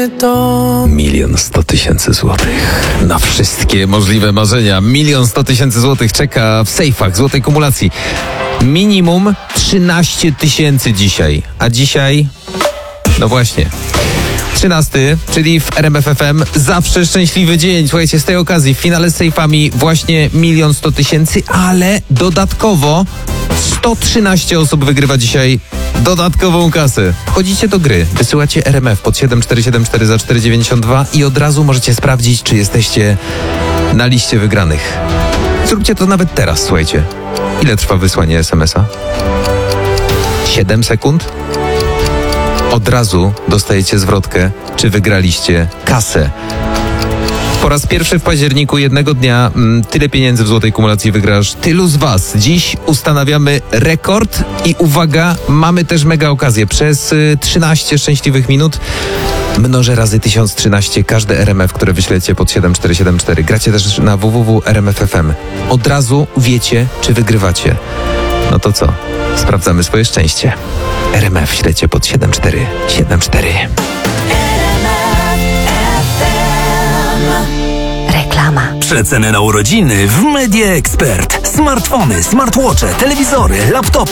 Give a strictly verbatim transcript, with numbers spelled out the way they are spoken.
piękny dom. Milion sto tysięcy złotych. Na wszystkie możliwe marzenia. Milion sto tysięcy złotych czeka w sejfach złotej kumulacji. Minimum trzynaście tysięcy dzisiaj. A dzisiaj... No właśnie... trzynasty, czyli w R M F F M zawsze szczęśliwy dzień. Słuchajcie, z tej okazji w finale z sejfami właśnie milion sto tysięcy, ale dodatkowo sto trzynaście osób wygrywa dzisiaj dodatkową kasę. Wchodzicie do gry, wysyłacie R M F pod siedem cztery siedem cztery za cztery dziewięćdziesiąt dwa i od razu możecie sprawdzić, czy jesteście na liście wygranych. Zróbcie to nawet teraz, słuchajcie. Ile trwa wysłanie es em es a? siedem sekund? Od razu dostajecie zwrotkę, czy wygraliście kasę. Po raz pierwszy w październiku jednego dnia m, tyle pieniędzy w złotej kumulacji wygrasz tylu z was. Dziś ustanawiamy rekord i uwaga, mamy też mega okazję. Przez y, trzynaście szczęśliwych minut mnożę razy tysiąc trzynaście każde R M F, które wyślecie pod siedem cztery siedem cztery. Gracie też na w w w kropka r m f kropka f m. Od razu wiecie, czy wygrywacie. No to co? Sprawdzamy swoje szczęście. R M F śledźcie pod siedem cztery siedem cztery. Reklama. Przeceny na urodziny w Media Expert. Smartfony, smartwatche, telewizory, laptopy.